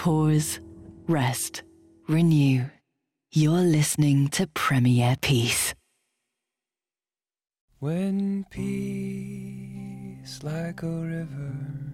pause, rest, renew. You're listening to Premier Peace. When peace like a river